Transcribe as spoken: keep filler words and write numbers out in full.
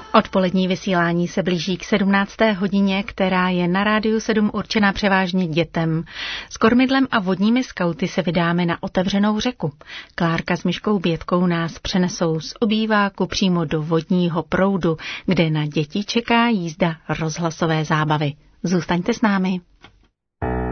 Odpolední vysílání se blíží k sedmnácté hodině, která je na Rádiu sedm určena převážně dětem. S kormidlem a vodními skauty se vydáme na otevřenou řeku. Klárka s Myškou Bětkou nás přenesou z obýváku přímo do vodního proudu, kde na děti čeká jízda rozhlasové zábavy. Zůstaňte s námi.